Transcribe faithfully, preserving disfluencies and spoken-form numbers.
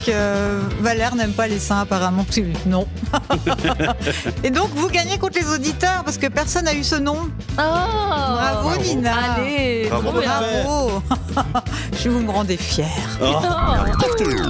Euh, Valère n'aime pas les seins apparemment. Non. Et donc vous gagnez contre les auditeurs parce que personne n'a eu ce nom. Oh, Bravo, bravo. Nina. Allez, Bravo. trop bien. Bravo. Je vous me rendez fière. Oh.